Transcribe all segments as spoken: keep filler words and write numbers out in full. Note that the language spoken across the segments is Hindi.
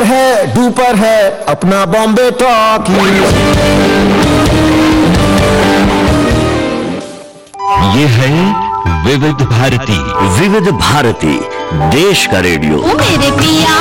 है डूपर है अपना बॉम्बे टॉकीज। ये है विविध भारती। विविध भारती देश का रेडियो। मेरे पिया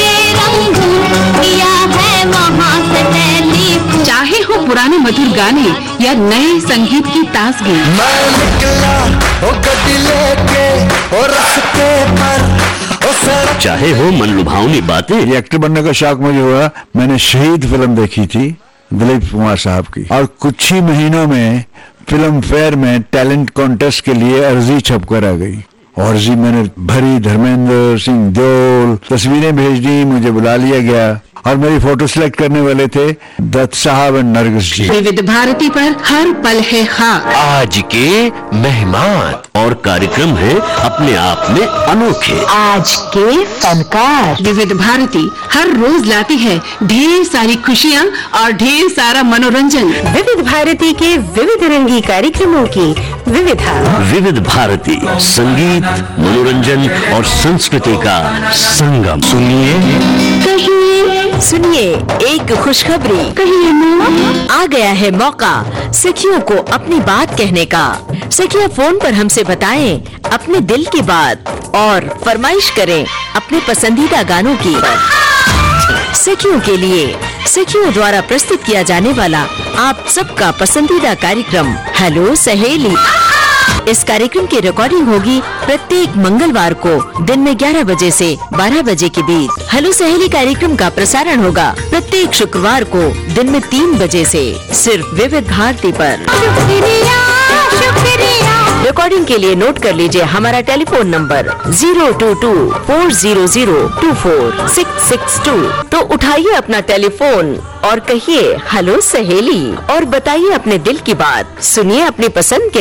पिया है वहाँ से टेलीफोन। चाहे हो पुराने मधुर गाने या नए संगीत की ताजगी, मैं निकला ओ गड्डी लेके ओ रास्ते पर ओ सड़क। चाहे हो मनलुभावनी बातें। ये एक्टर बनने का शौक मुझे हुआ, मैंने शहीद फिल्म देखी थी दिलीप कुमार साहब की, और कुछ ही महीनों में फिल्म फेयर में टैलेंट कॉन्टेस्ट के लिए अर्जी छप कर आ गई। और जी मैंने भरी, धर्मेंद्र सिंह देओल, तस्वीरें भेज दी, मुझे बुला लिया गया और मेरी फोटो सिलेक्ट करने वाले थे दत्त साहब और नरगिस जी। विविध भारती पर हर पल है खास। आज के मेहमान और कार्यक्रम है अपने आप में अनोखे। आज के फनकार। विविध भारती हर रोज लाती है ढेर सारी खुशियाँ और ढेर सारा मनोरंजन। विविध भारती के विविध रंगी कार्यक्रमों की विविधा। विविध भारती संगीत, मनोरंजन और संस्कृति का संगम। सुनिए कहिए सुनिए एक खुशखबरी। कहिए ना। आ गया है मौका सखियों को अपनी बात कहने का। सखियां फोन पर हमसे बताएं अपने दिल की बात और फरमाइश करें अपने पसंदीदा गानों की। सखियों के लिए सखियों द्वारा प्रस्तुत किया जाने वाला आप सबका पसंदीदा कार्यक्रम हेलो सहेली। इस कार्यक्रम की रिकॉर्डिंग होगी प्रत्येक मंगलवार को दिन में ग्यारह बजे से बारह बजे के बीच। हेलो सहेली कार्यक्रम का प्रसारण होगा प्रत्येक शुक्रवार को दिन में तीन बजे से सिर्फ विविध भारती पर। शुक्रिया शुक्रिया। रिकॉर्डिंग के लिए नोट कर लीजिए हमारा telephone number zero to to four zero zero to four six six to. तो उठाइए अपना टेलीफोन और कहिए हेलो सहेली और बताइए अपने दिल की बात। सुनिए अपनी पसंद के